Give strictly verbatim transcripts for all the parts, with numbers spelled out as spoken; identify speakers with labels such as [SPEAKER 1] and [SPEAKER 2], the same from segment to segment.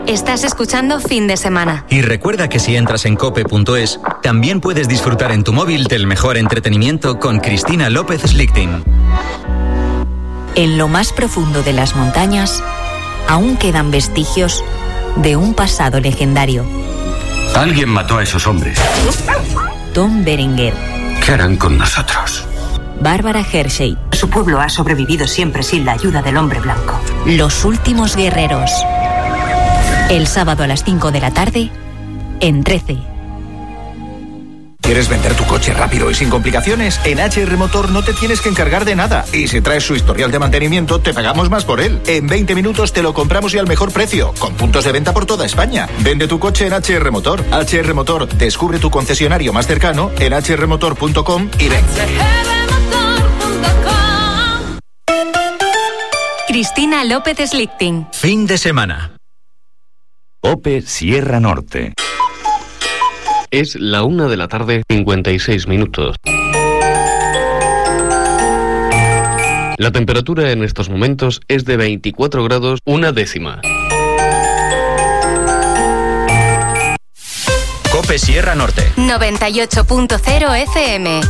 [SPEAKER 1] Estás escuchando Fin de Semana.
[SPEAKER 2] Y recuerda que si entras en cope punto es, también puedes disfrutar en tu móvil del mejor entretenimiento con Cristina López Slichting.
[SPEAKER 3] En lo más profundo de las montañas, aún quedan vestigios de un pasado legendario.
[SPEAKER 4] Alguien mató a esos hombres.
[SPEAKER 3] Tom Berenger.
[SPEAKER 4] ¿Qué harán con nosotros?
[SPEAKER 3] Bárbara Hershey.
[SPEAKER 5] Su pueblo ha sobrevivido siempre sin la ayuda del hombre blanco.
[SPEAKER 3] Los últimos guerreros. El sábado a las cinco de la tarde, en trece.
[SPEAKER 6] ¿Quieres vender tu coche rápido y sin complicaciones? En H R Motor no te tienes que encargar de nada. Y si traes su historial de mantenimiento, te pagamos más por él. En veinte minutos te lo compramos y al mejor precio, con puntos de venta por toda España. Vende tu coche en H R Motor. H R Motor, descubre tu concesionario más cercano en h r motor punto com y ven.
[SPEAKER 1] Cristina López Slichting.
[SPEAKER 2] Fin de semana.
[SPEAKER 7] OPE Sierra Norte.
[SPEAKER 8] Es la una de la tarde, cincuenta y seis minutos. La temperatura en estos momentos es de veinticuatro grados, una décima.
[SPEAKER 2] COPE Sierra Norte.
[SPEAKER 1] noventa y ocho punto cero F M.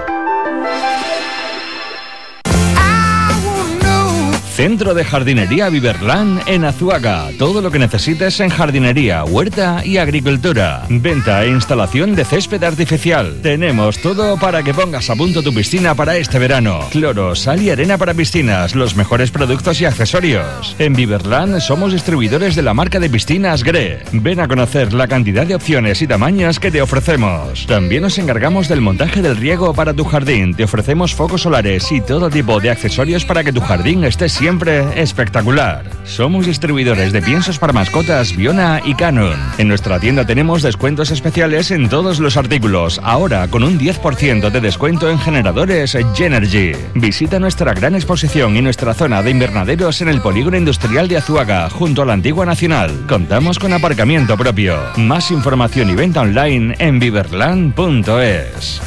[SPEAKER 9] Centro de Jardinería Viverland en Azuaga. Todo lo que necesites en jardinería, huerta y agricultura. Venta e instalación de césped artificial. Tenemos todo para que pongas a punto tu piscina para este verano. Cloro, sal y arena para piscinas. Los mejores productos y accesorios. En Viverland somos distribuidores de la marca de piscinas Gre. Ven a conocer la cantidad de opciones y tamaños que te ofrecemos. También nos encargamos del montaje del riego para tu jardín. Te ofrecemos focos solares y todo tipo de accesorios para que tu jardín esté siempre Siempre espectacular. Somos distribuidores de piensos para mascotas Biona y Canon. En nuestra tienda tenemos descuentos especiales en todos los artículos. Ahora con un diez por ciento de descuento en generadores Genergy. Visita nuestra gran exposición y nuestra zona de invernaderos en el Polígono Industrial de Azuaga, junto a la Antigua Nacional. Contamos con aparcamiento propio. Más información y venta online en viverland punto es.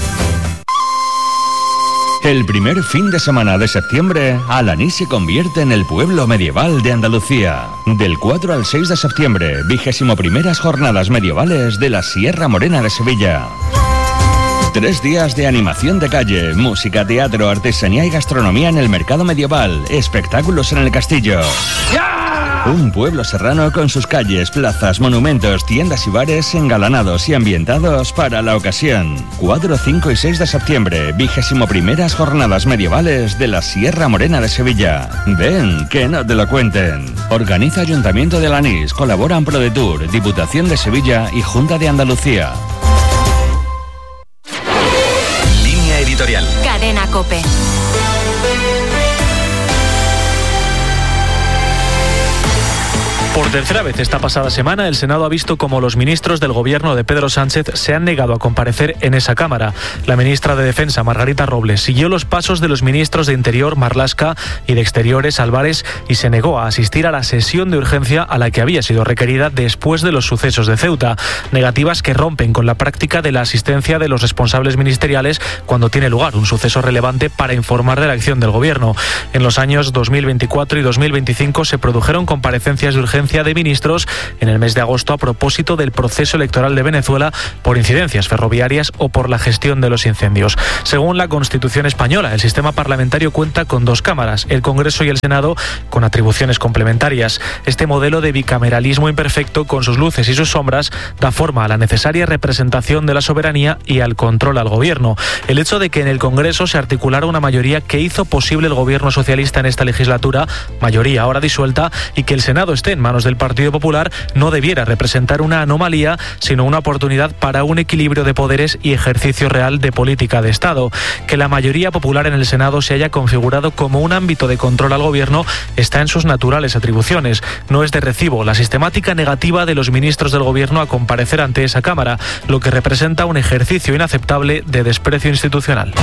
[SPEAKER 9] El primer fin de semana de septiembre, Alaní se convierte en el pueblo medieval de Andalucía. Del cuatro al seis de septiembre, vigésimo primeras jornadas medievales de la Sierra Morena de Sevilla. Tres días de animación de calle, música, teatro, artesanía y gastronomía en el mercado medieval, espectáculos en el castillo. Un pueblo serrano con sus calles, plazas, monumentos, tiendas y bares engalanados y ambientados para la ocasión. cuatro, cinco y seis de septiembre, vigésimo primeras jornadas medievales de la Sierra Morena de Sevilla. Ven, que no te lo cuenten. Organiza Ayuntamiento de Alanís, colaboran ProDetour, Diputación de Sevilla y Junta de Andalucía.
[SPEAKER 2] Línea editorial.
[SPEAKER 1] Cadena COPE.
[SPEAKER 10] Por tercera vez esta pasada semana, el Senado ha visto cómo los ministros del gobierno de Pedro Sánchez se han negado a comparecer en esa Cámara. La ministra de Defensa, Margarita Robles, siguió los pasos de los ministros de Interior, Marlaska, y de Exteriores, Álvarez, y se negó a asistir a la sesión de urgencia a la que había sido requerida después de los sucesos de Ceuta. Negativas que rompen con la práctica de la asistencia de los responsables ministeriales cuando tiene lugar un suceso relevante para informar de la acción del gobierno. En los años dos mil veinticuatro y dos mil veinticinco se produjeron comparecencias de urgencia de ministros en el mes de agosto a propósito del proceso electoral de Venezuela por incidencias ferroviarias o por la gestión de los incendios. Según la Constitución española, el sistema parlamentario cuenta con dos cámaras, el Congreso y el Senado, con atribuciones complementarias. Este modelo de bicameralismo imperfecto, con sus luces y sus sombras, da forma a la necesaria representación de la soberanía y al control al gobierno. El hecho de que en el Congreso se articulara una mayoría que hizo posible el gobierno socialista en esta legislatura, mayoría ahora disuelta, y que el Senado esté en manos del Partido Popular, no debiera representar una anomalía, sino una oportunidad para un equilibrio de poderes y ejercicio real de política de Estado. Que la mayoría popular en el Senado se haya configurado como un ámbito de control al gobierno está en sus naturales atribuciones. No es de recibo la sistemática negativa de los ministros del gobierno a comparecer ante esa Cámara, lo que representa un ejercicio inaceptable de desprecio institucional.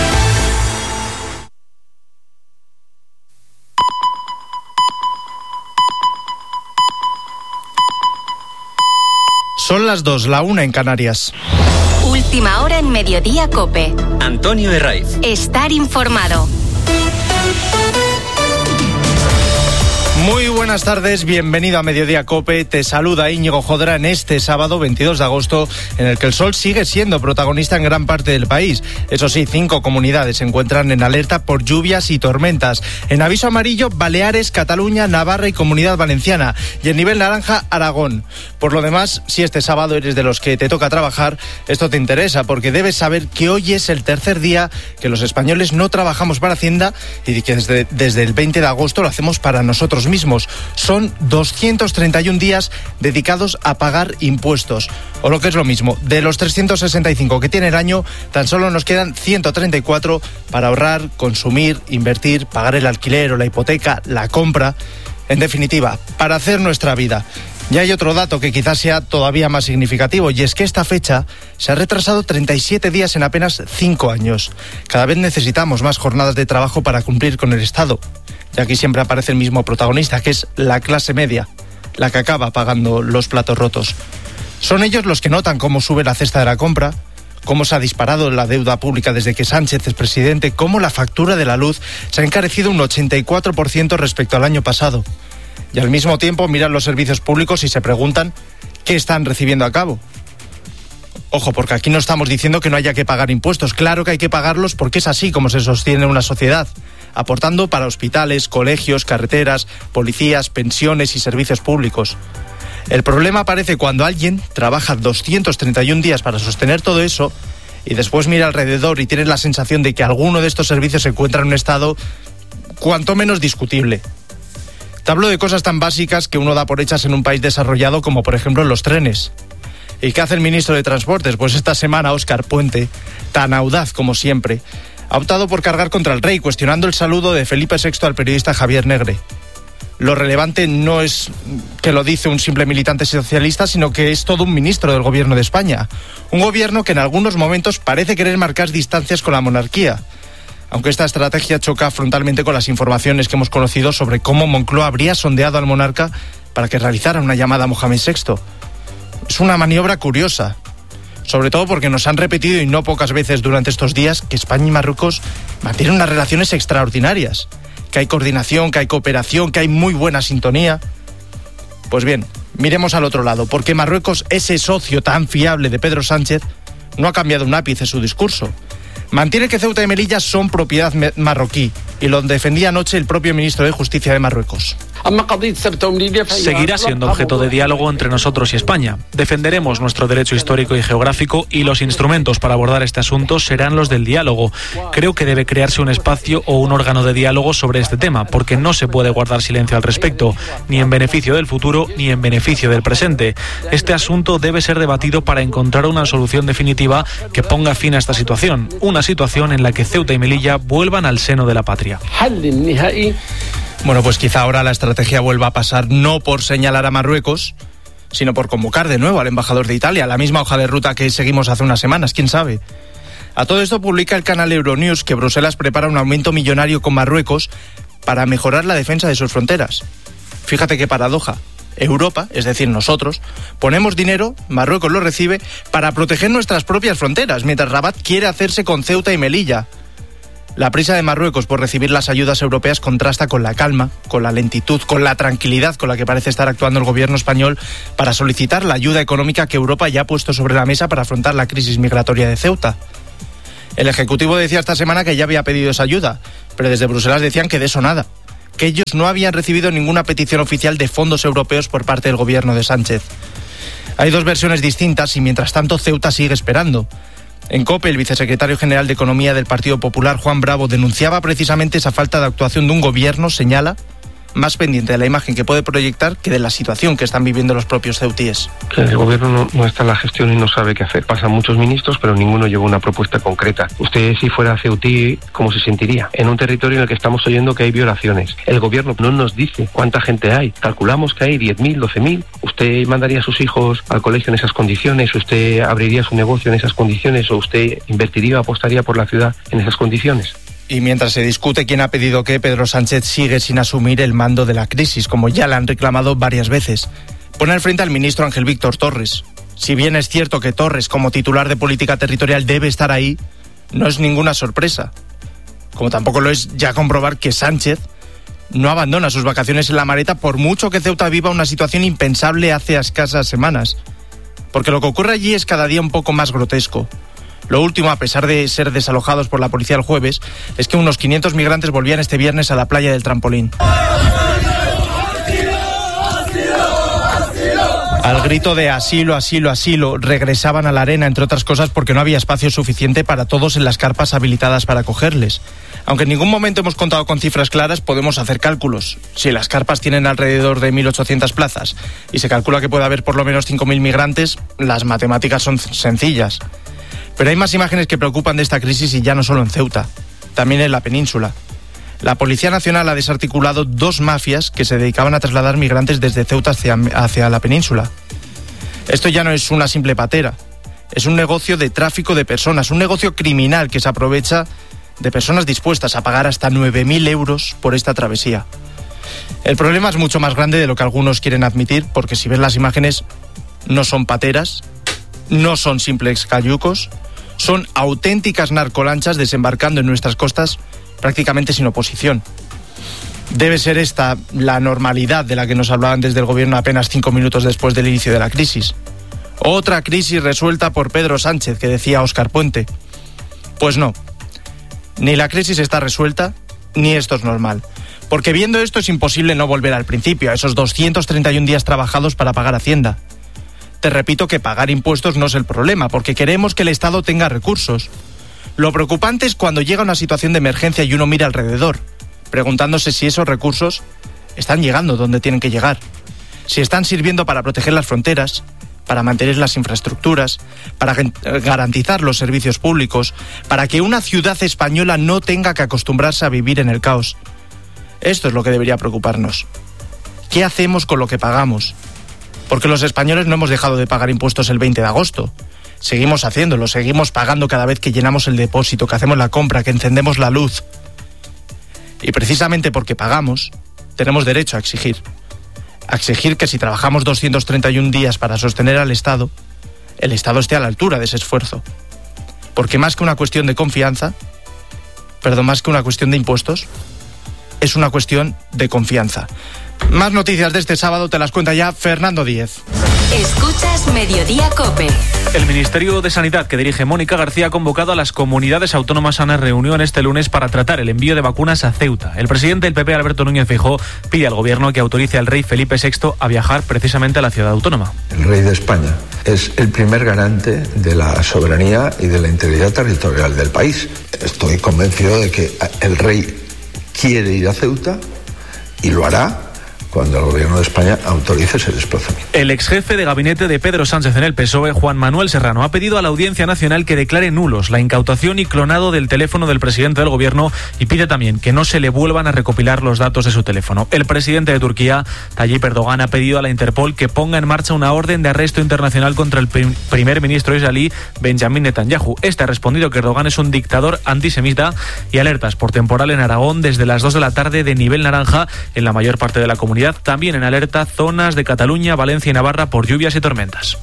[SPEAKER 11] Son las dos, la una en Canarias.
[SPEAKER 1] Última hora en Mediodía COPE.
[SPEAKER 2] Antonio Herraiz.
[SPEAKER 1] Estar informado.
[SPEAKER 11] Muy buenas tardes, bienvenido a Mediodía Cope. Te saluda Íñigo Jodra en este sábado veintidós de agosto, en el que el sol sigue siendo protagonista en gran parte del país. Eso sí, cinco comunidades se encuentran en alerta por lluvias y tormentas. En aviso amarillo, Baleares, Cataluña, Navarra y Comunidad Valenciana. Y en nivel naranja, Aragón. Por lo demás, si este sábado eres de los que te toca trabajar, esto te interesa, porque debes saber que hoy es el tercer día que los españoles no trabajamos para Hacienda y que desde, desde el veinte de agosto lo hacemos para nosotros mismos. Son doscientos treinta y un días dedicados a pagar impuestos. O lo que es lo mismo, de los trescientos sesenta y cinco que tiene el año, tan solo nos quedan ciento treinta y cuatro para ahorrar, consumir, invertir, pagar el alquiler o la hipoteca, la compra. En definitiva, para hacer nuestra vida. Y hay otro dato que quizás sea todavía más significativo, y es que esta fecha se ha retrasado treinta y siete días en apenas cinco años. Cada vez necesitamos más jornadas de trabajo para cumplir con el Estado. Y aquí siempre aparece el mismo protagonista, que es la clase media, la que acaba pagando los platos rotos. Son ellos los que notan cómo sube la cesta de la compra, cómo se ha disparado la deuda pública desde que Sánchez es presidente, cómo la factura de la luz se ha encarecido un ochenta y cuatro por ciento respecto al año pasado. Y al mismo tiempo miran los servicios públicos y se preguntan qué están recibiendo a cabo. Ojo, porque aquí no estamos diciendo que no haya que pagar impuestos. Claro que hay que pagarlos porque es así como se sostiene una sociedad, aportando para hospitales, colegios, carreteras, policías, pensiones y servicios públicos. El problema aparece cuando alguien trabaja doscientos treinta y un días para sostener todo eso y después mira alrededor y tiene la sensación de que alguno de estos servicios se encuentra en un estado cuanto menos discutible. Te hablo de cosas tan básicas que uno da por hechas en un país desarrollado como por ejemplo los trenes. ¿Y qué hace el ministro de Transportes? Pues esta semana Óscar Puente, tan audaz como siempre, ha optado por cargar contra el rey, cuestionando el saludo de Felipe sexto al periodista Javier Negre. Lo relevante no es que lo dice un simple militante socialista, sino que es todo un ministro del gobierno de España. Un gobierno que en algunos momentos parece querer marcar distancias con la monarquía. Aunque esta estrategia choca frontalmente con las informaciones que hemos conocido sobre cómo Moncloa habría sondeado al monarca para que realizara una llamada a Mohamed sexto. Es una maniobra curiosa, sobre todo porque nos han repetido, y no pocas veces durante estos días, que España y Marruecos mantienen unas relaciones extraordinarias, que hay coordinación, que hay cooperación, que hay muy buena sintonía. Pues bien, miremos al otro lado, porque Marruecos, ese socio tan fiable de Pedro Sánchez, no ha cambiado un ápice su discurso. Mantiene que Ceuta y Melilla son propiedad marroquí, y lo defendía anoche el propio ministro de Justicia de Marruecos.
[SPEAKER 10] Seguirá siendo objeto de diálogo entre nosotros y España. Defenderemos nuestro derecho histórico y geográfico, y los instrumentos para abordar este asunto serán los del diálogo. Creo que debe crearse un espacio o un órgano de diálogo sobre este tema, porque no se puede guardar silencio al respecto, ni en beneficio del futuro ni en beneficio del presente. Este asunto debe ser debatido para encontrar una solución definitiva que ponga fin a esta situación, una situación en la que Ceuta y Melilla vuelvan al seno de la patria.
[SPEAKER 11] Bueno, pues quizá ahora la estrategia vuelva a pasar no por señalar a Marruecos, sino por convocar de nuevo al embajador de Italia, la misma hoja de ruta que seguimos hace unas semanas, quién sabe. A todo esto publica el canal Euronews que Bruselas prepara un aumento millonario con Marruecos para mejorar la defensa de sus fronteras. Fíjate qué paradoja. Europa, es decir, nosotros, ponemos dinero, Marruecos lo recibe, para proteger nuestras propias fronteras, mientras Rabat quiere hacerse con Ceuta y Melilla. La prisa de Marruecos por recibir las ayudas europeas contrasta con la calma, con la lentitud, con la tranquilidad con la que parece estar actuando el gobierno español para solicitar la ayuda económica que Europa ya ha puesto sobre la mesa para afrontar la crisis migratoria de Ceuta. El Ejecutivo decía esta semana que ya había pedido esa ayuda, pero desde Bruselas decían que de eso nada, que ellos no habían recibido ninguna petición oficial de fondos europeos por parte del gobierno de Sánchez. Hay dos versiones distintas y mientras tanto Ceuta sigue esperando. En COPE, el vicesecretario general de Economía del Partido Popular, Juan Bravo, denunciaba precisamente esa falta de actuación de un gobierno, señala, más pendiente de la imagen que puede proyectar que de la situación que están viviendo los propios ceutíes.
[SPEAKER 12] El gobierno no, no está en la gestión y no sabe qué hacer. Pasan muchos ministros, pero ninguno lleva una propuesta concreta. Usted, si fuera ceutí, ¿cómo se sentiría? En un territorio en el que estamos oyendo que hay violaciones. El gobierno no nos dice cuánta gente hay. Calculamos que hay diez mil, doce mil. ¿Usted mandaría a sus hijos al colegio en esas condiciones? ¿Usted abriría su negocio en esas condiciones? ¿O usted invertiría o apostaría por la ciudad en esas condiciones?
[SPEAKER 11] Y mientras se discute quién ha pedido qué, Pedro Sánchez sigue sin asumir el mando de la crisis, como ya le han reclamado varias veces. Pone al frente al ministro Ángel Víctor Torres. Si bien es cierto que Torres, como titular de política territorial, debe estar ahí, no es ninguna sorpresa. Como tampoco lo es ya comprobar que Sánchez no abandona sus vacaciones en la maleta por mucho que Ceuta viva una situación impensable hace escasas semanas. Porque lo que ocurre allí es cada día un poco más grotesco. Lo último, a pesar de ser desalojados por la policía el jueves, es que unos quinientos migrantes volvían este viernes a la playa del Trampolín. Al grito de asilo, asilo, asilo, regresaban a la arena, entre otras cosas porque no había espacio suficiente para todos en las carpas habilitadas para acogerles. Aunque en ningún momento hemos contado con cifras claras, podemos hacer cálculos. Si las carpas tienen alrededor de mil ochocientas plazas y se calcula que puede haber por lo menos cinco mil migrantes, las matemáticas son sencillas. Pero hay más imágenes que preocupan de esta crisis y ya no solo en Ceuta, también en la península. La Policía Nacional ha desarticulado dos mafias que se dedicaban a trasladar migrantes desde Ceuta hacia, hacia la península. Esto ya no es una simple patera, es un negocio de tráfico de personas, un negocio criminal que se aprovecha de personas dispuestas a pagar hasta nueve mil euros por esta travesía. El problema es mucho más grande de lo que algunos quieren admitir, porque si ves las imágenes, no son pateras, no son simples cayucos, son auténticas narcolanchas desembarcando en nuestras costas prácticamente sin oposición. Debe ser esta la normalidad de la que nos hablaban desde el gobierno apenas cinco minutos después del inicio de la crisis. Otra crisis resuelta por Pedro Sánchez, que decía Óscar Puente. Pues no, ni la crisis está resuelta, ni esto es normal. Porque viendo esto es imposible no volver al principio, a esos doscientos treinta y un días trabajados para pagar Hacienda. Te repito que pagar impuestos no es el problema, porque queremos que el Estado tenga recursos. Lo preocupante es cuando llega una situación de emergencia y uno mira alrededor, preguntándose si esos recursos están llegando donde tienen que llegar, si están sirviendo para proteger las fronteras, para mantener las infraestructuras, para garantizar los servicios públicos, para que una ciudad española no tenga que acostumbrarse a vivir en el caos. Esto es lo que debería preocuparnos. ¿Qué hacemos con lo que pagamos? Porque los españoles no hemos dejado de pagar impuestos el veinte de agosto. Seguimos haciéndolo, seguimos pagando cada vez que llenamos el depósito, que hacemos la compra, que encendemos la luz. Y precisamente porque pagamos, tenemos derecho a exigir. A exigir que si trabajamos doscientos treinta y un días para sostener al Estado, el Estado esté a la altura de ese esfuerzo. Porque más que una cuestión de confianza, perdón, más que una cuestión de impuestos, es una cuestión de confianza. Más noticias de este sábado te las cuenta ya Fernando Díez.
[SPEAKER 1] Escuchas Mediodía COPE.
[SPEAKER 10] El Ministerio de Sanidad, que dirige Mónica García, ha convocado a las comunidades autónomas a una reunión este lunes para tratar el envío de vacunas a Ceuta. El presidente del P P, Alberto Núñez Feijóo, pide al gobierno que autorice al rey Felipe sexto a viajar precisamente a la ciudad autónoma.
[SPEAKER 13] El rey de España es el primer garante de la soberanía y de la integridad territorial del país. Estoy convencido de que el rey quiere ir a Ceuta y lo hará cuando el gobierno de España autorice ese desplazamiento.
[SPEAKER 10] El exjefe de gabinete de Pedro Sánchez en el P S O E, Juan Manuel Serrano, ha pedido a la Audiencia Nacional que declare nulos la incautación y clonado del teléfono del presidente del gobierno y pide también que no se le vuelvan a recopilar los datos de su teléfono. El presidente de Turquía, Tayyip Erdogan, ha pedido a la Interpol que ponga en marcha una orden de arresto internacional contra el prim- primer ministro israelí Benjamin Netanyahu. Este ha respondido que Erdogan es un dictador antisemita y alertas por temporal en Aragón desde las dos de la tarde de nivel naranja en la mayor parte de la comunidad. También en alerta zonas de Cataluña, Valencia y Navarra por lluvias y tormentas.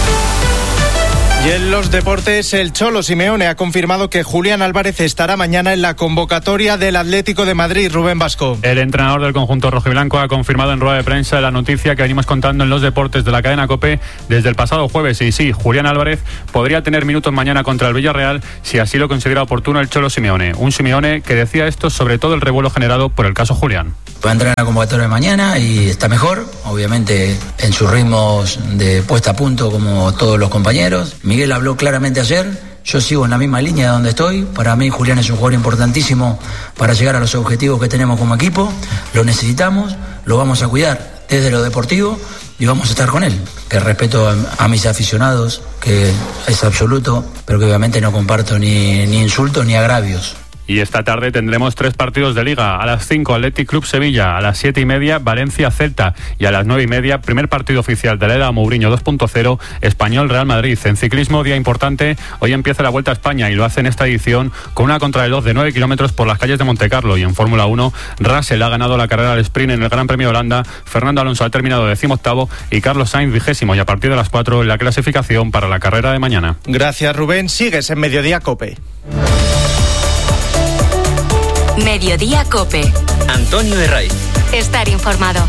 [SPEAKER 11] Y en los deportes, el Cholo Simeone ha confirmado que Julián Álvarez estará mañana en la convocatoria del Atlético de Madrid. Rubén Vasco.
[SPEAKER 14] El entrenador del conjunto rojiblanco ha confirmado en rueda de prensa la noticia que venimos contando en los deportes de la cadena COPE desde el pasado jueves. Y sí, Julián Álvarez podría tener minutos mañana contra el Villarreal si así lo considera oportuno el Cholo Simeone. Un Simeone que decía esto sobre todo el revuelo generado por el caso Julián.
[SPEAKER 15] Va a entrar en la convocatoria de mañana y está mejor, obviamente en sus ritmos de puesta a punto como todos los compañeros. Miguel habló claramente ayer, yo sigo en la misma línea de donde estoy. Para mí Julián es un jugador importantísimo para llegar a los objetivos que tenemos como equipo. Lo necesitamos, lo vamos a cuidar desde lo deportivo y vamos a estar con él. Que respeto a, a mis aficionados, que es absoluto, pero que obviamente no comparto ni, ni insultos ni agravios.
[SPEAKER 14] Y esta tarde tendremos tres partidos de Liga. A las cinco, Athletic Club Sevilla. A las siete y media, Valencia Celta. Y a las nueve y media, primer partido oficial de la era Mourinho dos punto cero, Español Real Madrid. En ciclismo, día importante, hoy empieza la Vuelta a España y lo hace en esta edición con una contrarreloj de nueve kilómetros por las calles de Montecarlo. Y en Fórmula uno, Russell ha ganado la carrera del sprint en el Gran Premio de Holanda, Fernando Alonso ha terminado decimoctavo y Carlos Sainz vigésimo. Y a partir de las cuatro, la clasificación para la carrera de mañana.
[SPEAKER 11] Gracias, Rubén. Sigues en Mediodía COPE.
[SPEAKER 1] Mediodía Cope.
[SPEAKER 2] Antonio Herraiz.
[SPEAKER 1] Estar informado.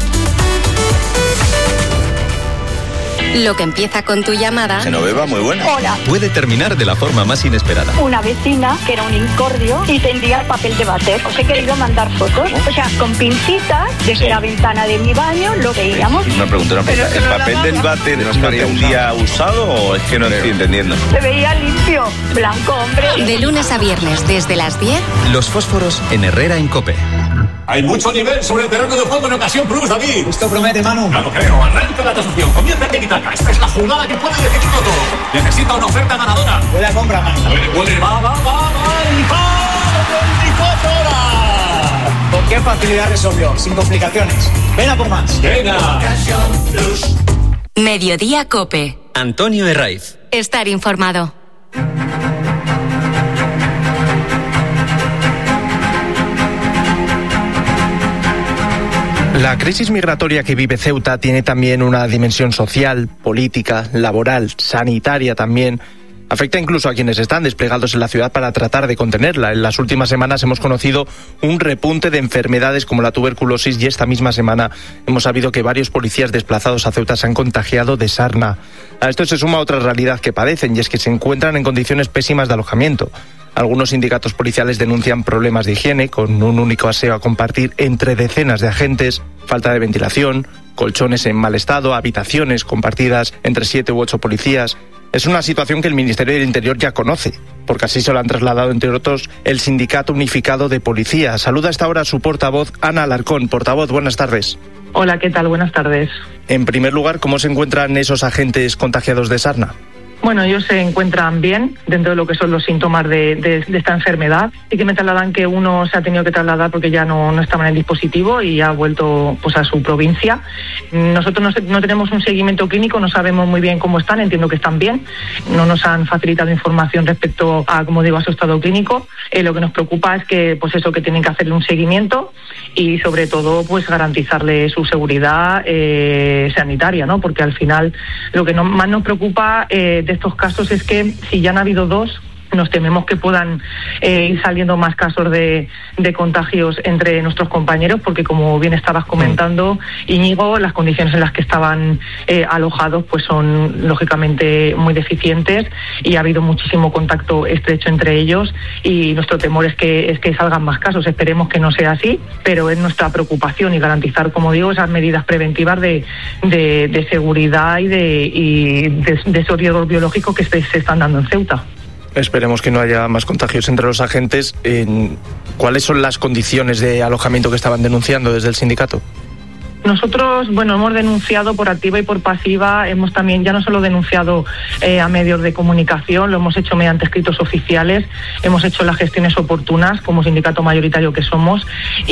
[SPEAKER 1] Lo que empieza con tu llamada...
[SPEAKER 16] Genoveva, muy buena.
[SPEAKER 17] Hola.
[SPEAKER 2] Puede terminar de la forma más inesperada.
[SPEAKER 17] Una vecina, que era un incordio, y tendría el papel de váter. Os he querido mandar fotos. O sea, con pincitas, desde sí. la ventana de mi baño, lo veíamos.
[SPEAKER 16] Una pregunta, una pregunta. ¿El papel del váter no estaría un día usado o es que no estoy entendiendo?
[SPEAKER 17] Se veía limpio, blanco, hombre.
[SPEAKER 1] De lunes a viernes, desde las diez...
[SPEAKER 2] Los fósforos en Herrera en COPE.
[SPEAKER 18] Hay mucho nivel sobre el terreno de juego en ocasión plus, David.
[SPEAKER 19] Esto promete, Manu.
[SPEAKER 18] Ya lo creo. Arranca la tasación. Comienza el tiki-taka. Esta es la jugada que puede decidirlo todo. Necesita una oferta ganadora.
[SPEAKER 19] Buena compra, Manu.
[SPEAKER 18] Puede, puede. Va, va, va, va. Y va. veinticuatro horas.
[SPEAKER 19] ¿Con qué facilidad resolvió? Sin complicaciones. Ven a por más.
[SPEAKER 18] Venga.
[SPEAKER 1] Mediodía Cope.
[SPEAKER 2] Antonio Herraiz.
[SPEAKER 1] Estar informado.
[SPEAKER 11] La crisis migratoria que vive Ceuta tiene también una dimensión social, política, laboral, sanitaria también. Afecta incluso a quienes están desplegados en la ciudad para tratar de contenerla. En las últimas semanas hemos conocido un repunte de enfermedades como la tuberculosis y esta misma semana hemos sabido que varios policías desplazados a Ceuta se han contagiado de sarna. A esto se suma otra realidad que padecen y es que se encuentran en condiciones pésimas de alojamiento. Algunos sindicatos policiales denuncian problemas de higiene, con un único aseo a compartir entre decenas de agentes, falta de ventilación, colchones en mal estado, habitaciones compartidas entre siete u ocho policías. Es una situación que el Ministerio del Interior ya conoce, porque así se lo han trasladado, entre otros, el Sindicato Unificado de Policía. Saluda a esta hora a su portavoz, Ana Alarcón. Portavoz, buenas tardes.
[SPEAKER 20] Hola, ¿qué tal? Buenas tardes.
[SPEAKER 11] En primer lugar, ¿cómo se encuentran esos agentes contagiados de sarna?
[SPEAKER 20] Bueno, ellos se encuentran bien dentro de lo que son los síntomas de, de, de esta enfermedad. Sí que me trasladan que uno se ha tenido que trasladar porque ya no, no estaba en el dispositivo y ha vuelto pues a su provincia. Nosotros no, no tenemos un seguimiento clínico, no sabemos muy bien cómo están, entiendo que están bien. No nos han facilitado información respecto a, como digo, a su estado clínico. Eh, lo que nos preocupa es que, pues eso, que tienen que hacerle un seguimiento y sobre todo pues garantizarle su seguridad eh, sanitaria, ¿no? Porque al final lo que no, más nos preocupa eh, de estos casos es que si ya han habido dos, nos tememos que puedan eh, ir saliendo más casos de, de contagios entre nuestros compañeros, porque como bien estabas comentando, Íñigo, las condiciones en las que estaban eh, alojados pues son lógicamente muy deficientes y ha habido muchísimo contacto estrecho entre ellos y nuestro temor es que es que salgan más casos. Esperemos que no sea así, pero es nuestra preocupación y garantizar, como digo, esas medidas preventivas de, de, de seguridad y de, y de, de ese riesgo biológico que se, se están dando en Ceuta.
[SPEAKER 11] Esperemos que no haya más contagios entre los agentes. ¿Cuáles son las condiciones de alojamiento que estaban denunciando desde el sindicato?
[SPEAKER 20] Nosotros, bueno, hemos denunciado por activa y por pasiva, hemos también ya no solo denunciado eh, a medios de comunicación, lo hemos hecho mediante escritos oficiales, hemos hecho las gestiones oportunas como sindicato mayoritario que somos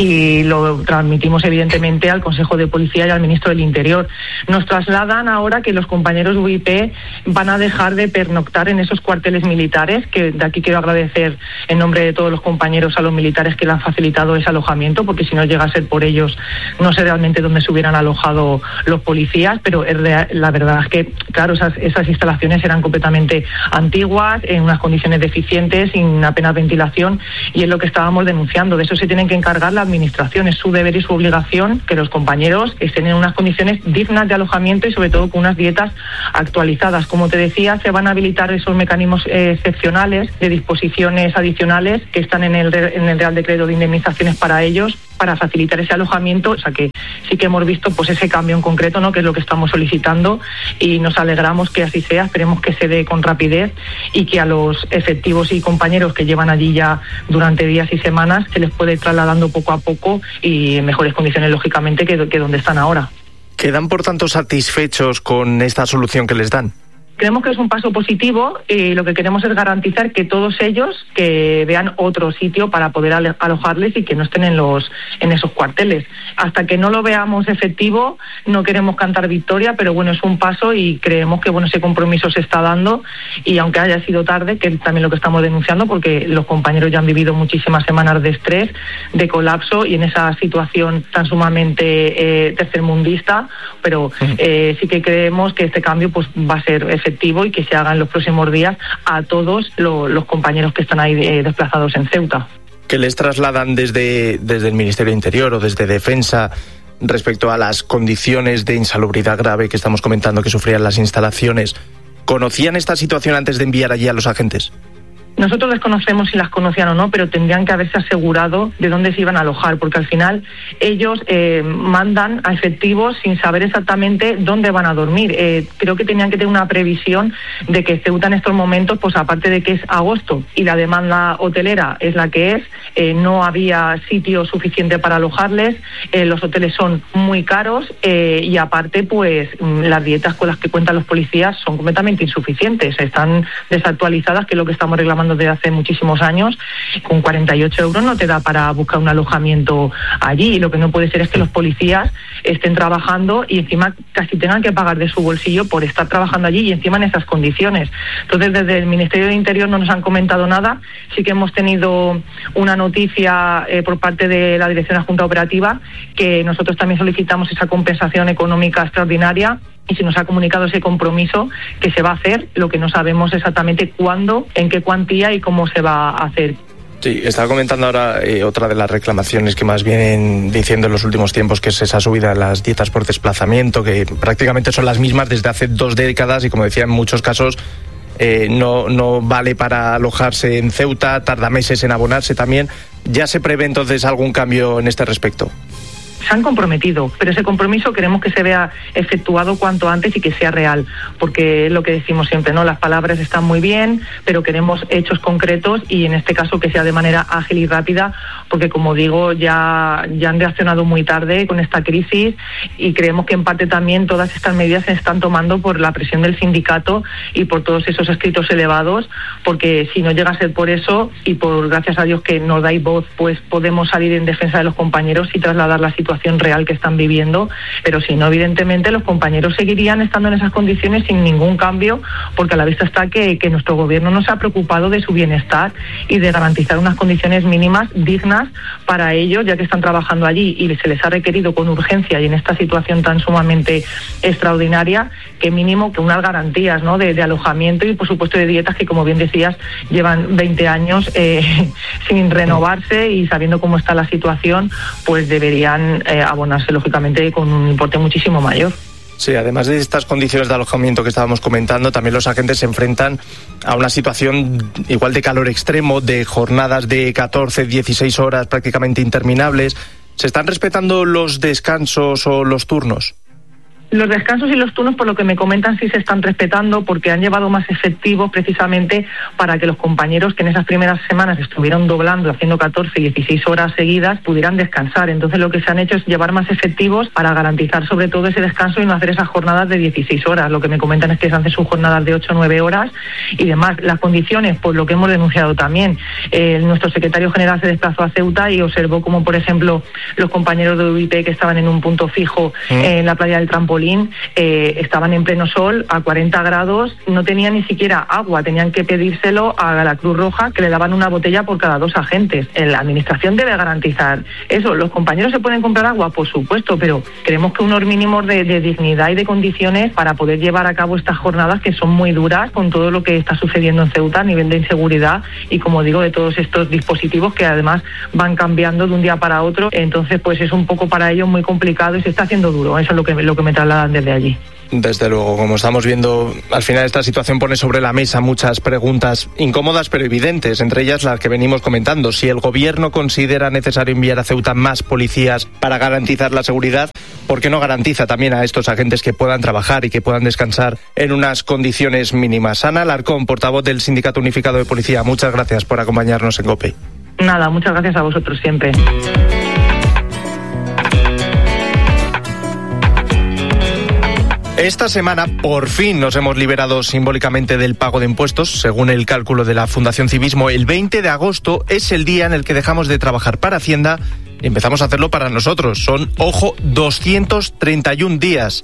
[SPEAKER 20] y lo transmitimos evidentemente al Consejo de Policía y al Ministro del Interior. Nos trasladan ahora que los compañeros de U I P van a dejar de pernoctar en esos cuarteles militares, que de aquí quiero agradecer en nombre de todos los compañeros a los militares que le han facilitado ese alojamiento, porque si no llega a ser por ellos, no sé realmente dónde se hubieran alojado los policías, pero es real, la verdad es que, claro, esas, esas instalaciones eran completamente antiguas, en unas condiciones deficientes, sin apenas ventilación, y es lo que estábamos denunciando. De eso se tienen que encargar la administración, es su deber y su obligación que los compañeros estén en unas condiciones dignas de alojamiento y sobre todo con unas dietas actualizadas. Como te decía, se van a habilitar esos mecanismos eh, excepcionales de disposiciones adicionales que están en el, en el Real Decreto de Indemnizaciones para ellos, para facilitar ese alojamiento. O sea que sí que hemos visto pues ese cambio en concreto, ¿no?, que es lo que estamos solicitando, y nos alegramos que así sea. Esperemos que se dé con rapidez y que a los efectivos y compañeros que llevan allí ya durante días y semanas se les puede ir trasladando poco a poco y en mejores condiciones, lógicamente, que, que donde están ahora.
[SPEAKER 11] ¿Quedan, por tanto, satisfechos con esta solución que les dan?
[SPEAKER 20] Creemos que es un paso positivo y lo que queremos es garantizar que todos ellos que vean otro sitio para poder alojarles y que no estén en los en esos cuarteles. Hasta que no lo veamos efectivo no queremos cantar victoria, pero bueno, es un paso y creemos que bueno, ese compromiso se está dando, y aunque haya sido tarde, que es también lo que estamos denunciando, porque los compañeros ya han vivido muchísimas semanas de estrés, de colapso y en esa situación tan sumamente eh, tercermundista, pero eh, sí que creemos que este cambio pues va a ser efectivo efectivo y que se haga en los próximos días a todos lo, los compañeros que están ahí eh, desplazados en Ceuta.
[SPEAKER 11] ¿Qué les trasladan desde, desde el Ministerio de Interior o desde Defensa respecto a las condiciones de insalubridad grave que estamos comentando que sufrían las instalaciones? ¿Conocían esta situación antes de enviar allí a los agentes?
[SPEAKER 20] Nosotros desconocemos si las conocían o no, pero tendrían que haberse asegurado de dónde se iban a alojar, porque al final ellos eh, mandan a efectivos sin saber exactamente dónde van a dormir. Eh, creo que tenían que tener una previsión de que Ceuta en estos momentos, pues aparte de que es agosto y la demanda hotelera es la que es, eh, no había sitio suficiente para alojarles, eh, los hoteles son muy caros eh, y aparte pues las dietas con las que cuentan los policías son completamente insuficientes, están desactualizadas, que es lo que estamos reclamando desde hace muchísimos años. Con cuarenta y ocho euros no te da para buscar un alojamiento allí, y lo que no puede ser es que los policías estén trabajando y encima casi tengan que pagar de su bolsillo por estar trabajando allí y encima en esas condiciones. Entonces, desde el Ministerio de Interior no nos han comentado nada. Sí que hemos tenido una noticia eh, por parte de la Dirección Adjunta Operativa, que nosotros también solicitamos esa compensación económica extraordinaria, y se nos ha comunicado ese compromiso que se va a hacer. Lo que no sabemos exactamente cuándo, en qué cuantía y cómo se va a hacer.
[SPEAKER 11] Sí, estaba comentando ahora eh, otra de las reclamaciones que más vienen diciendo en los últimos tiempos, que es esa subida de las dietas por desplazamiento, que prácticamente son las mismas desde hace dos décadas y, como decía, en muchos casos eh, no, no vale para alojarse en Ceuta, tarda meses en abonarse también. ¿Ya se prevé entonces algún cambio en este respecto?
[SPEAKER 20] Se han comprometido, pero ese compromiso queremos que se vea efectuado cuanto antes y que sea real, porque es lo que decimos siempre, ¿no? Las palabras están muy bien, pero queremos hechos concretos, y en este caso que sea de manera ágil y rápida, porque, como digo, ya, ya han reaccionado muy tarde con esta crisis, y creemos que en parte también todas estas medidas se están tomando por la presión del sindicato y por todos esos escritos elevados, porque si no llega a ser por eso, y por gracias a Dios que nos dais voz, pues podemos salir en defensa de los compañeros y trasladar la situación real que están viviendo, pero si no, evidentemente los compañeros seguirían estando en esas condiciones sin ningún cambio, porque a la vista está que, que nuestro gobierno no se ha preocupado de su bienestar y de garantizar unas condiciones mínimas dignas para ellos, ya que están trabajando allí y se les ha requerido con urgencia, y en esta situación tan sumamente extraordinaria, que mínimo que unas garantías, ¿no?, de, de alojamiento y, por supuesto, de dietas que, como bien decías, llevan veinte años eh, sin renovarse, y sabiendo cómo está la situación, pues deberían Eh, abonarse lógicamente con un importe muchísimo mayor.
[SPEAKER 11] Sí, además de estas condiciones de alojamiento que estábamos comentando, también los agentes se enfrentan a una situación igual de calor extremo, de jornadas de catorce, dieciséis horas prácticamente interminables. ¿Se están respetando los descansos o los turnos?
[SPEAKER 20] Los descansos y los turnos, por lo que me comentan, sí se están respetando, porque han llevado más efectivos precisamente para que los compañeros que en esas primeras semanas estuvieron doblando, haciendo catorce, dieciséis horas seguidas, pudieran descansar. Entonces lo que se han hecho es llevar más efectivos para garantizar sobre todo ese descanso y no hacer esas jornadas de dieciséis horas. Lo que me comentan es que se hacen sus jornadas de ocho o nueve horas y demás. Las condiciones, pues lo que hemos denunciado también. Eh, nuestro secretario general se desplazó a Ceuta y observó como, por ejemplo, los compañeros de U I P que estaban en un punto fijo ¿Mm? en la playa del Trampolín, Eh, estaban en pleno sol a cuarenta grados, no tenían ni siquiera agua, tenían que pedírselo a la Cruz Roja, que le daban una botella por cada dos agentes. La administración debe garantizar eso. ¿Los compañeros se pueden comprar agua? Por supuesto, pero creemos que unos mínimos de, de dignidad y de condiciones para poder llevar a cabo estas jornadas, que son muy duras con todo lo que está sucediendo en Ceuta a nivel de inseguridad y, como digo, de todos estos dispositivos que además van cambiando de un día para otro. Entonces, pues es un poco para ellos muy complicado y se está haciendo duro. Eso es lo que, lo que me trasladan desde allí.
[SPEAKER 11] Desde luego, como estamos viendo, al final esta situación pone sobre la mesa muchas preguntas incómodas pero evidentes, entre ellas las que venimos comentando. Si el gobierno considera necesario enviar a Ceuta más policías para garantizar la seguridad, ¿por qué no garantiza también a estos agentes que puedan trabajar y que puedan descansar en unas condiciones mínimas? Ana Alarcón, portavoz del Sindicato Unificado de Policía, muchas gracias por acompañarnos en COPE.
[SPEAKER 20] Nada, muchas gracias a vosotros siempre.
[SPEAKER 11] Esta semana por fin nos hemos liberado simbólicamente del pago de impuestos. Según el cálculo de la Fundación Civismo, el veinte de agosto es el día en el que dejamos de trabajar para Hacienda y empezamos a hacerlo para nosotros. Son, ojo, doscientos treinta y un días.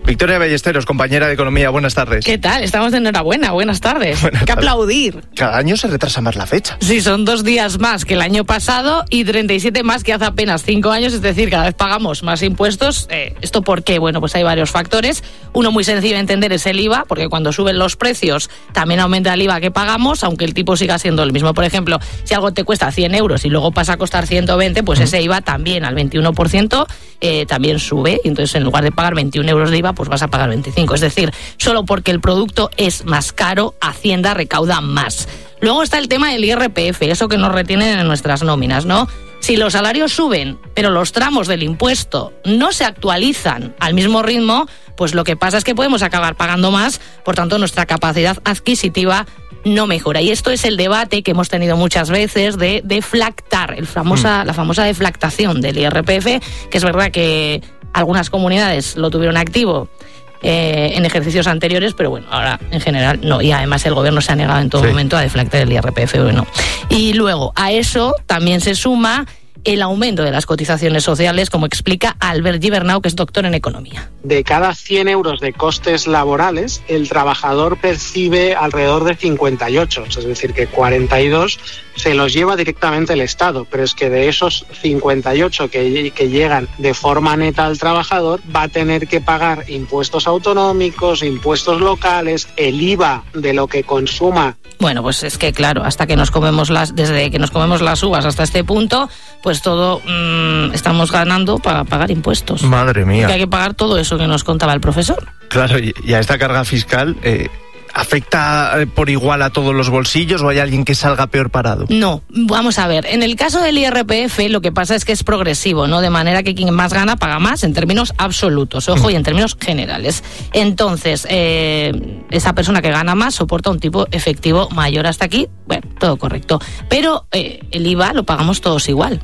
[SPEAKER 11] Victoria Ballesteros, compañera de Economía, buenas tardes.
[SPEAKER 21] ¿Qué tal? Estamos de enhorabuena, buenas tardes.
[SPEAKER 11] Buenas
[SPEAKER 21] Hay que
[SPEAKER 11] tardes.
[SPEAKER 21] aplaudir.
[SPEAKER 11] Cada año se retrasa más la fecha.
[SPEAKER 21] Sí, son dos días más que el año pasado y treinta y siete más que hace apenas cinco años, es decir, cada vez pagamos más impuestos. Eh, ¿Esto por qué? Bueno, pues hay varios factores. Uno muy sencillo de entender es el I V A, porque cuando suben los precios también aumenta el I V A que pagamos, aunque el tipo siga siendo el mismo. Por ejemplo, si algo te cuesta cien euros y luego pasa a costar ciento veinte, pues ese I V A también al veintiuno por ciento eh, también sube. Y entonces en lugar de pagar veintiún euros de I V A, pues vas a pagar veinticinco. Es decir, solo porque el producto es más caro, Hacienda recauda más. Luego está el tema del I R P F, eso que nos retienen en nuestras nóminas, ¿no? Si los salarios suben, pero los tramos del impuesto no se actualizan al mismo ritmo, pues lo que pasa es que podemos acabar pagando más, por tanto nuestra capacidad adquisitiva no mejora. Y esto es el debate que hemos tenido muchas veces de deflactar, el famosa, mm. la famosa deflactación del I R P F, que es verdad que algunas comunidades lo tuvieron activo Eh, en ejercicios anteriores, pero bueno, ahora en general no, y además el gobierno se ha negado en todo sí. momento a deflactar el I R P F, bueno. Y luego a eso también se suma el aumento de las cotizaciones sociales, como explica Albert Gibernau, que es doctor en economía.
[SPEAKER 22] De cada cien euros de costes laborales, el trabajador percibe alrededor de cincuenta y ocho, es decir, que cuarenta y dos se los lleva directamente el Estado, pero es que de esos cincuenta y ocho que, que llegan de forma neta al trabajador, va a tener que pagar impuestos autonómicos, impuestos locales, el I V A de lo que consuma.
[SPEAKER 21] Bueno, pues es que claro, hasta que nos comemos las, desde que nos comemos las uvas hasta este punto, pues todo mmm, estamos ganando para pagar impuestos.
[SPEAKER 11] Madre mía.
[SPEAKER 21] Que hay que pagar todo eso que nos contaba el profesor.
[SPEAKER 11] Claro, y, y a esta carga fiscal, eh, ¿afecta por igual a todos los bolsillos o hay alguien que salga peor parado?
[SPEAKER 21] No, vamos a ver, en el caso del I R P F lo que pasa es que es progresivo, ¿no? De manera que quien más gana paga más en términos absolutos, ojo, y en términos generales. Entonces, eh, esa persona que gana más soporta un tipo efectivo mayor. Hasta aquí, bueno, todo correcto. Pero eh, el I V A lo pagamos todos igual.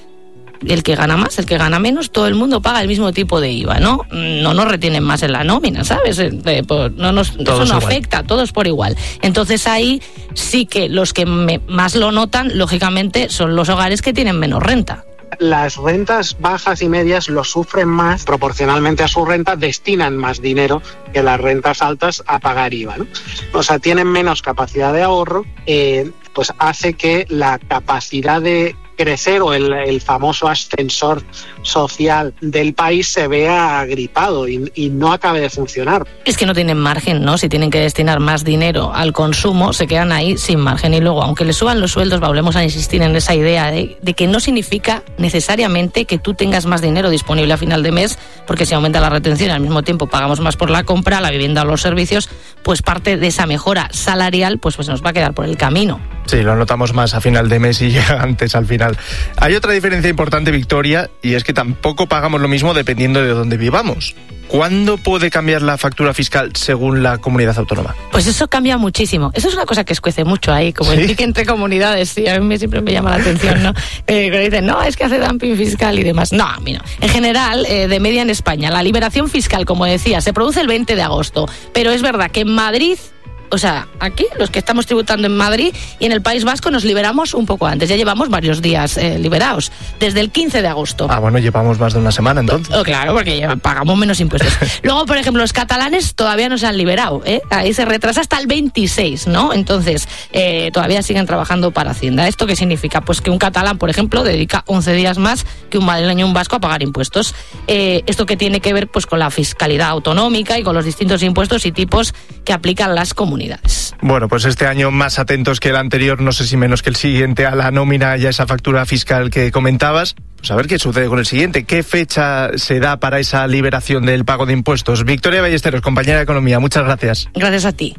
[SPEAKER 21] El que gana más, el que gana menos, todo el mundo paga el mismo tipo de I V A, ¿no? No nos retienen más en la nómina, ¿sabes? Eh, pues no nos, eso no igual. afecta, todos por igual. Entonces ahí sí que los que me, más lo notan, lógicamente, son los hogares que tienen menos renta.
[SPEAKER 22] Las rentas bajas y medias lo sufren más, proporcionalmente a su renta, destinan más dinero que las rentas altas a pagar I V A, ¿no? O sea, tienen menos capacidad de ahorro, eh, pues hace que la capacidad de crecer o el, el famoso ascensor social del país se vea agripado y, y no acabe de funcionar.
[SPEAKER 21] Es que no tienen margen, ¿no? Si tienen que destinar más dinero al consumo, se quedan ahí sin margen. Y luego, aunque les suban los sueldos, volvemos a insistir en esa idea de, de que no significa necesariamente que tú tengas más dinero disponible a final de mes, porque si aumenta la retención y al mismo tiempo pagamos más por la compra, la vivienda o los servicios, pues parte de esa mejora salarial pues, pues nos va a quedar por el camino.
[SPEAKER 11] Sí, lo notamos más a final de mes y llega antes al final. Hay otra diferencia importante, Victoria, y es que tampoco pagamos lo mismo dependiendo de dónde vivamos. ¿Cuándo puede cambiar la factura fiscal según la comunidad autónoma?
[SPEAKER 21] Pues eso cambia muchísimo. Eso es una cosa que escuece mucho ahí, como ¿Sí? el pique entre comunidades. Sí, a mí siempre me llama la atención, ¿no? Eh, que dicen, no, es que hace dumping fiscal y demás. No, a mí no. En general, eh, de media en España, la liberación fiscal, como decía, se produce el veinte de agosto. Pero es verdad que en Madrid... O sea, aquí, los que estamos tributando en Madrid y en el País Vasco nos liberamos un poco antes. Ya llevamos varios días eh, liberados, desde el quince de agosto.
[SPEAKER 11] Ah, bueno, llevamos más de una semana entonces.
[SPEAKER 21] Oh, claro, porque ya pagamos menos impuestos. Luego, por ejemplo, los catalanes todavía no se han liberado, ¿eh? Ahí se retrasa hasta el veintiséis, ¿no? Entonces, eh, todavía siguen trabajando para Hacienda. ¿Esto qué significa? Pues que un catalán, por ejemplo, dedica once días más que un madrileño o un vasco a pagar impuestos. Eh, esto que tiene que ver pues con la fiscalidad autonómica y con los distintos impuestos y tipos que aplican las comunidades.
[SPEAKER 11] Bueno, pues este año más atentos que el anterior, no sé si menos que el siguiente, a la nómina y a esa factura fiscal que comentabas. Pues a ver qué sucede con el siguiente. ¿Qué fecha se da para esa liberación del pago de impuestos? Victoria Ballesteros, compañera de Economía, muchas gracias.
[SPEAKER 21] Gracias a ti.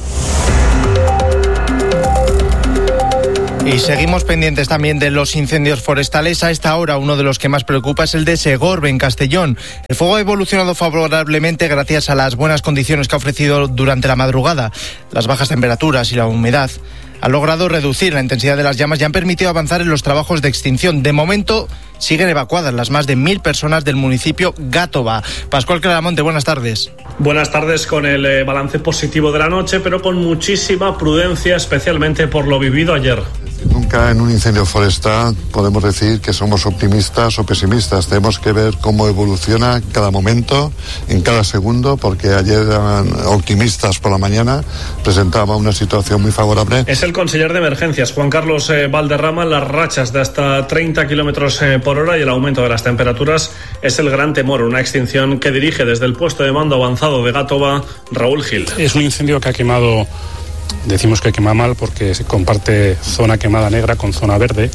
[SPEAKER 11] Y seguimos pendientes también de los incendios forestales. A esta hora uno de los que más preocupa es el de Segorbe, en Castellón. El fuego ha evolucionado favorablemente gracias a las buenas condiciones que ha ofrecido durante la madrugada. Las bajas temperaturas y la humedad han logrado reducir la intensidad de las llamas y han permitido avanzar en los trabajos de extinción. De momento siguen evacuadas las más de mil personas del municipio Gátova. Pascual Claramonte, buenas tardes.
[SPEAKER 23] Buenas tardes, con el eh, balance positivo de la noche, pero con muchísima prudencia, especialmente por lo vivido ayer.
[SPEAKER 24] Nunca
[SPEAKER 3] Nunca en un incendio forestal podemos decir que somos optimistas o pesimistas. Tenemos que ver cómo evoluciona cada momento, en cada segundo, porque ayer eran optimistas por la mañana, presentaba una situación muy favorable.
[SPEAKER 23] Es el conseller de emergencias, Juan Carlos eh, Valderrama. Las rachas de hasta treinta kilómetros eh, por hora y el aumento de las temperaturas es el gran temor. Una extinción que dirige desde el puesto de mando avanzado de Gátova Raúl Gil.
[SPEAKER 4] Es un incendio que ha quemado, decimos que quema mal porque se comparte zona quemada negra con zona verde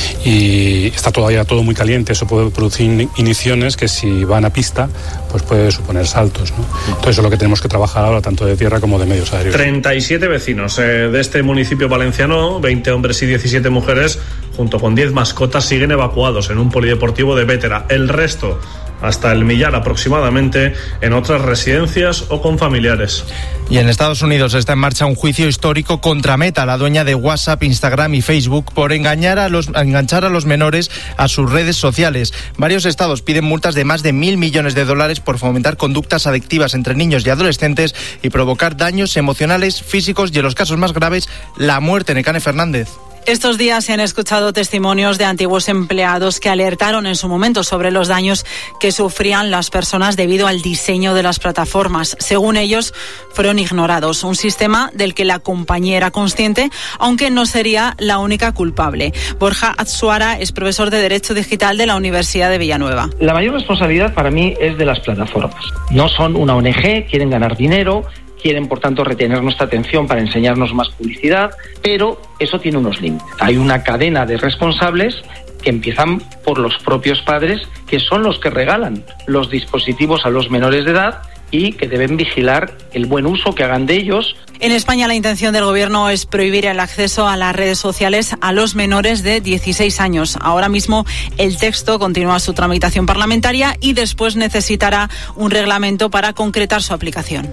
[SPEAKER 4] y está todavía todo muy caliente. Eso puede producir igniciones que, si van a pista, pues puede suponer saltos, ¿no? Entonces eso es lo que tenemos que trabajar ahora, tanto de tierra como de medios aéreos.
[SPEAKER 23] treinta y siete vecinos eh, de este municipio valenciano, veinte hombres y diecisiete mujeres, junto con diez mascotas, siguen evacuados en un polideportivo de Bétera. El resto, hasta el millar aproximadamente, en otras residencias o con familiares.
[SPEAKER 11] Y en Estados Unidos está en marcha un juicio histórico contra Meta, la dueña de WhatsApp, Instagram y Facebook, por engañar a los, enganchar a los menores a sus redes sociales. Varios estados piden multas de más de mil millones de dólares por fomentar conductas adictivas entre niños y adolescentes y provocar daños emocionales, físicos y, en los casos más graves, la muerte. Necane Fernández.
[SPEAKER 5] Estos días se han escuchado testimonios de antiguos empleados que alertaron en su momento sobre los daños que sufrían las personas debido al diseño de las plataformas. Según ellos, fueron ignorados. Un sistema del que la compañía era consciente, aunque no sería la única culpable. Borja Atsuara es profesor de Derecho Digital de la Universidad de Villanueva.
[SPEAKER 24] La mayor responsabilidad para mí es de las plataformas. No son una O N Ge, quieren ganar dinero, quieren, por tanto, retener nuestra atención para enseñarnos más publicidad, pero eso tiene unos límites. Hay una cadena de responsables que empiezan por los propios padres, que son los que regalan los dispositivos a los menores de edad y que deben vigilar el buen uso que hagan de ellos.
[SPEAKER 5] En España, la intención del Gobierno es prohibir el acceso a las redes sociales a los menores de dieciséis años. Ahora mismo el texto continúa su tramitación parlamentaria y después necesitará un reglamento para concretar su aplicación.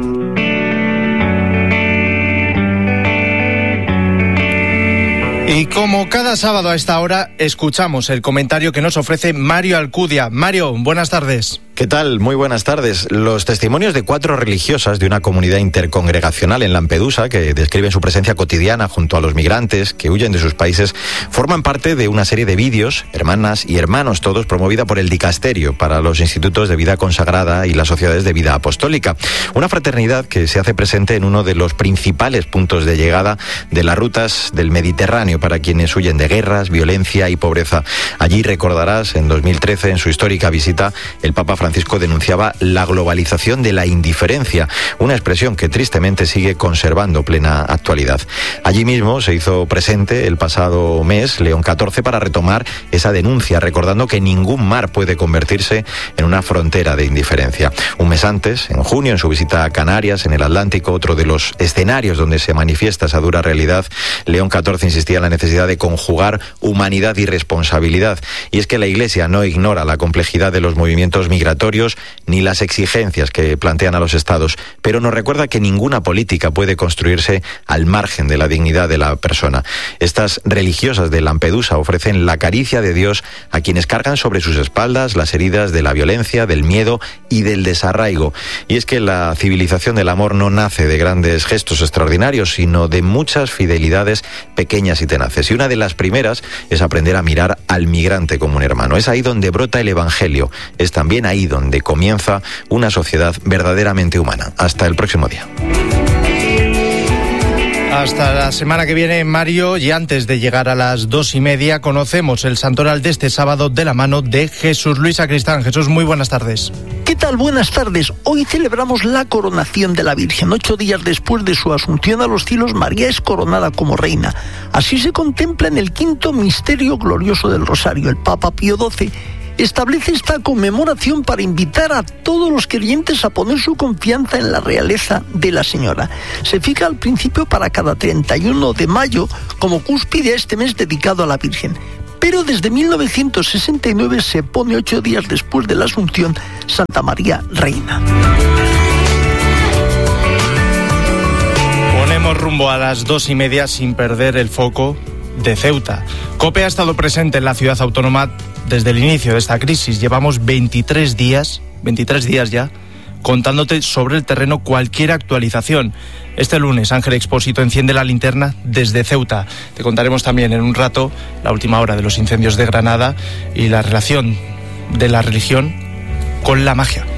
[SPEAKER 11] Y como cada sábado a esta hora, escuchamos el comentario que nos ofrece Mario Alcudia. Mario, buenas tardes.
[SPEAKER 25] ¿Qué tal? Muy buenas tardes. Los testimonios de cuatro religiosas de una comunidad intercongregacional en Lampedusa, que describen su presencia cotidiana junto a los migrantes que huyen de sus países, forman parte de una serie de vídeos, hermanas y hermanos todos, promovida por el Dicasterio para los institutos de vida consagrada y las sociedades de vida apostólica. Una fraternidad que se hace presente en uno de los principales puntos de llegada de las rutas del Mediterráneo para quienes huyen de guerras, violencia y pobreza. Allí, recordarás, en dos mil trece, en su histórica visita, el Papa Francisco denunciaba la globalización de la indiferencia, una expresión que tristemente sigue conservando plena actualidad. Allí mismo se hizo presente el pasado mes León catorce para retomar esa denuncia, recordando que ningún mar puede convertirse en una frontera de indiferencia. Un mes antes, en junio, en su visita a Canarias, en el Atlántico, otro de los escenarios donde se manifiesta esa dura realidad, León catorce insistía en la necesidad de conjugar humanidad y responsabilidad. Y es que la Iglesia no ignora la complejidad de los movimientos migratorios ni las exigencias que plantean a los estados, pero nos recuerda que ninguna política puede construirse al margen de la dignidad de la persona. Estas religiosas de Lampedusa ofrecen la caricia de Dios a quienes cargan sobre sus espaldas las heridas de la violencia, del miedo y del desarraigo. Y es que la civilización del amor no nace de grandes gestos extraordinarios, sino de muchas fidelidades pequeñas y tenaces. Y una de las primeras es aprender a mirar al migrante como un hermano. Es ahí donde brota el Evangelio. Es también ahí donde comienza una sociedad verdaderamente humana. Hasta el próximo día.
[SPEAKER 11] Hasta la semana que viene, Mario, y antes de llegar a las dos y media, conocemos el santoral de este sábado de la mano de Jesús Luis Sacristán. Jesús, muy buenas tardes.
[SPEAKER 26] ¿Qué tal? Buenas tardes. Hoy celebramos la coronación de la Virgen. Ocho días después de su asunción a los cielos, María es coronada como reina. Así se contempla en el quinto misterio glorioso del Rosario. El Papa Pío doce establece esta conmemoración para invitar a todos los creyentes a poner su confianza en la realeza de la Señora. Se fija al principio para cada treinta y uno de mayo como cúspide a este mes dedicado a la Virgen. Pero desde mil novecientos sesenta y nueve se pone ocho días después de la Asunción Santa María Reina.
[SPEAKER 11] Ponemos rumbo a las dos y media sin perder el foco de Ceuta. COPE ha estado presente en la ciudad autónoma desde el inicio de esta crisis. Llevamos veintitrés días, veintitrés días ya, contándote sobre el terreno cualquier actualización. Este lunes Ángel Expósito enciende la linterna desde Ceuta. Te contaremos también en un rato la última hora de los incendios de Granada y la relación de la religión con la magia.